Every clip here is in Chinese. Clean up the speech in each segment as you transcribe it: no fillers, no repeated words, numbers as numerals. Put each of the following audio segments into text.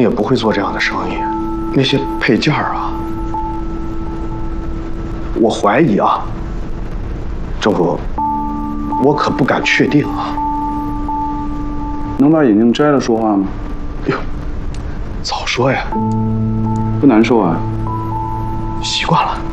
勇也不会做这样的生意。那些配件啊，我怀疑啊，政府，我可不敢确定啊。 能把眼镜摘了说话吗？ 哟，早说呀！ 不难受啊？ 习惯了。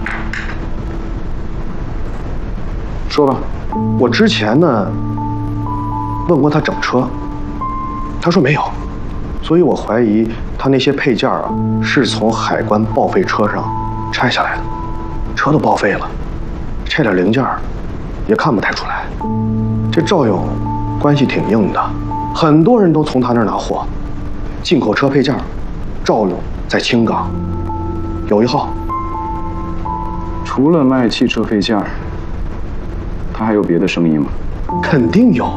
说吧。 我之前呢问过他整车，他说没有，所以我怀疑他那些配件啊是从海关报废车上拆下来的。车都报废了，拆点零件也看不太出来。这赵勇关系挺硬的，很多人都从他那儿拿货。进口车配件，赵勇在青冈有一号。 除了卖汽车配件，他还有别的生意吗？ 肯定有，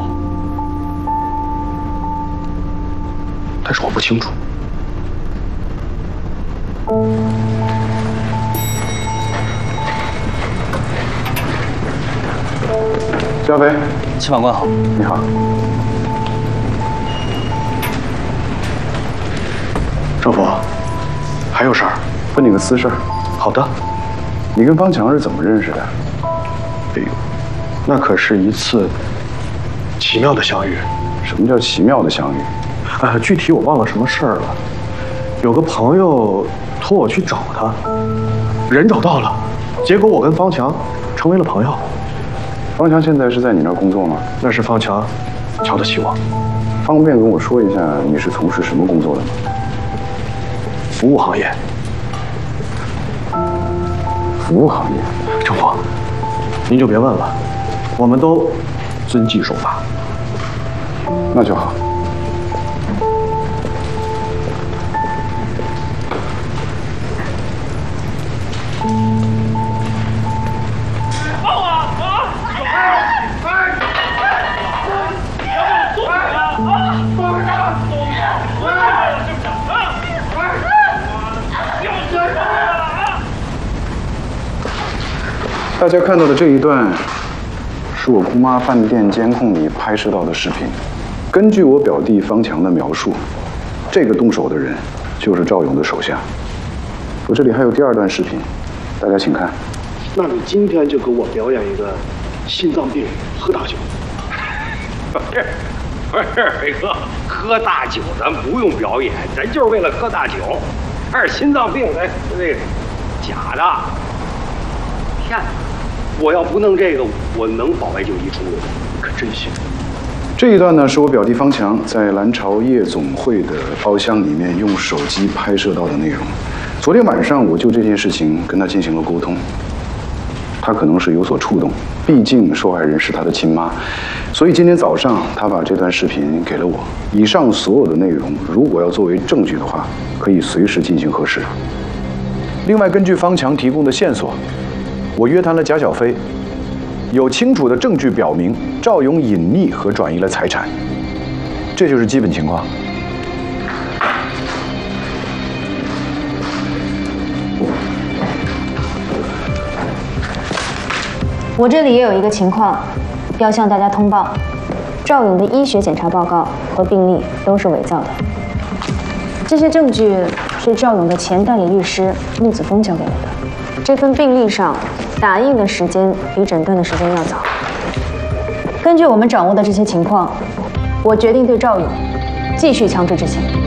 但是我不清楚。 加菲， 秦法官好。 你好。 政府，还有事儿？ 问你个私事儿。 好的。 你跟方强是怎么认识的？ 哎呦，那可是一次奇妙的相遇。 什么叫奇妙的相遇？ 具体我忘了什么事儿了。有个朋友托我去找他，人找到了，结果我跟方强成为了朋友。 方强现在是在你那儿工作吗？ 那是方强瞧得起我。 方便跟我说一下你是从事什么工作的吗？ 服务行业。 服务行业。 政府，您就别问了，我们都遵纪守法。 那就好。大家看到的这一段，是我姑妈饭店监控里拍摄到的视频。根据我表弟方强的描述，这个动手的人就是赵勇的手下。我这里还有第二段视频，大家请看。 那你今天就给我表演一个心脏病喝大酒。 不是，伟哥，喝大酒咱不用表演，咱就是为了喝大酒。但是心脏病，咱这假的，骗子。我要不弄这个，我能保外就医出路吗？ 可真行。 这一段呢，是我表弟方强在蓝潮夜总会的包厢里面用手机拍摄到的内容。昨天晚上我就这件事情跟他进行了沟通，他可能是有所触动，毕竟受害人是他的亲妈，所以今天早上他把这段视频给了我。以上所有的内容，如果要作为证据的话，可以随时进行核实。另外，根据方强提供的线索，我约谈了贾小飞，有清楚的证据表明赵勇隐匿和转移了财产，这就是基本情况。 我这里也有一个情况，要向大家通报：赵勇的医学检查报告和病历都是伪造的。这些证据是赵勇的前代理律师陆子峰交给我的。这份病历上打印的时间比诊断的时间要早。根据我们掌握的这些情况，我决定对赵勇继续强制执行。